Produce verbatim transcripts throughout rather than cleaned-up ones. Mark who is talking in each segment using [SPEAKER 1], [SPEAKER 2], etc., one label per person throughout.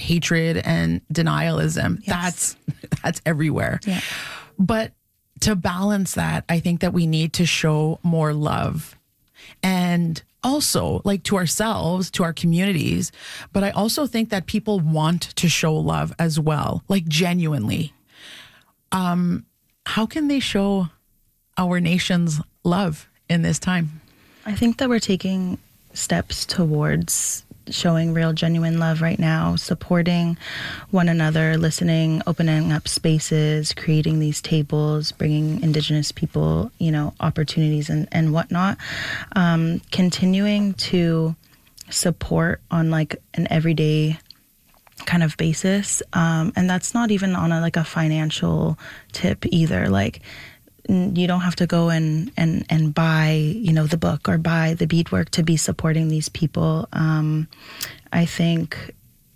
[SPEAKER 1] hatred and denialism.
[SPEAKER 2] Yes.
[SPEAKER 1] That's that's everywhere.
[SPEAKER 2] Yeah.
[SPEAKER 1] But to balance that, I think that we need to show more love. And also, like, to ourselves, to our communities. But I also think that people want to show love as well, like genuinely. Um, how can they show our nation's love in this time?
[SPEAKER 2] I think that we're taking steps towards showing real, genuine love right now, supporting one another, listening, opening up spaces, creating these tables, bringing Indigenous people, you know, opportunities and, and whatnot. Um, continuing to support on like an everyday kind of basis. Um, and that's not even on a, like a financial tip either. Like, you don't have to go and, and, and buy, you know, the book or buy the beadwork to be supporting these people. Um, I think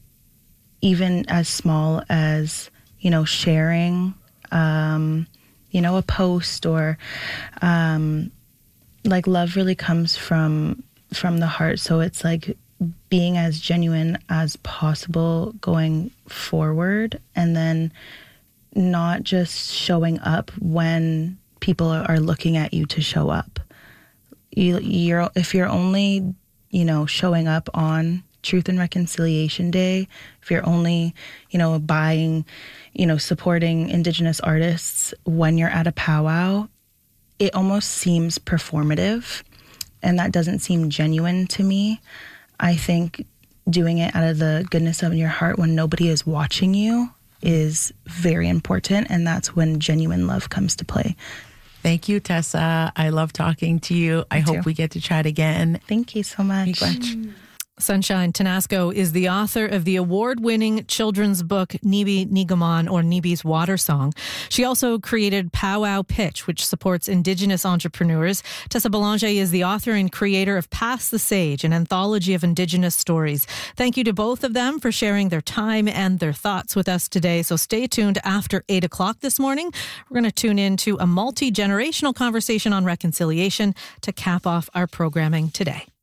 [SPEAKER 2] even as small as, you know, sharing, um, you know, a post or, um, like love really comes from, from the heart. So it's like being as genuine as possible going forward, and then not just showing up when people are looking at you to show up. You, you're if you're only, you know, showing up on Truth and Reconciliation Day, if you're only, you know, buying, you know, supporting Indigenous artists when you're at a powwow, it almost seems performative, and that doesn't seem genuine to me. I think doing it out of the goodness of your heart when nobody is watching you is very important, and that's when genuine love comes to play.
[SPEAKER 1] Thank you, Tessa. I love talking to you. I
[SPEAKER 2] Me
[SPEAKER 1] hope
[SPEAKER 2] too.
[SPEAKER 1] we get to chat again.
[SPEAKER 2] Thank you so much.
[SPEAKER 1] Miigwech.
[SPEAKER 3] Sunshine Tenasco is the author of the award-winning children's book Nibi Nigaman, or Nibi's Water Song. She also created Powwow Pitch, which supports Indigenous entrepreneurs. Tessa Belanger is the author and creator of Pass the Sage, an anthology of Indigenous stories. Thank you to both of them for sharing their time and their thoughts with us today. So stay tuned after eight o'clock this morning. We're going to tune into a multi-generational conversation on reconciliation to cap off our programming today.